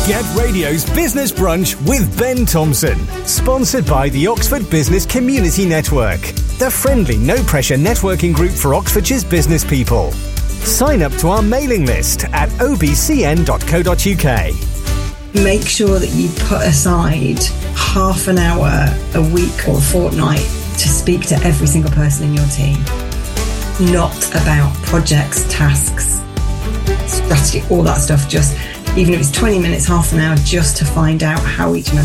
Get Radio's Business Brunch with Ben Thompson. Sponsored by the Oxford Business Community Network, the friendly, no-pressure networking group for Oxfordshire's business people. Sign up to our mailing list at obcn.co.uk. Make sure that you put aside half an hour a week or a fortnight to speak to every single person in your team. Not about projects, tasks, strategy, all that stuff. Just, even if it's 20 minutes, half an hour, just to find out how each member